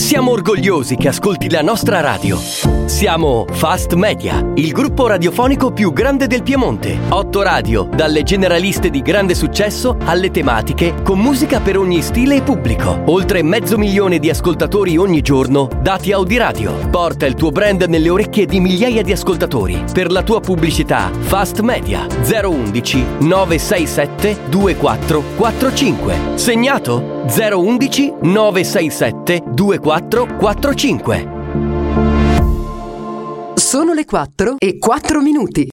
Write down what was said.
Siamo orgogliosi che ascolti la nostra radio. Siamo Fast Media, il gruppo radiofonico più grande del Piemonte. 8 radio, dalle generaliste di grande successo alle tematiche, con musica per ogni stile e pubblico. Oltre 500.000 di ascoltatori ogni giorno, dati Audiradio. Porta il tuo brand nelle orecchie di migliaia di ascoltatori. Per la tua pubblicità, Fast Media 011 967 2445. Segnato? 011 967 2445. Sono le 4:04.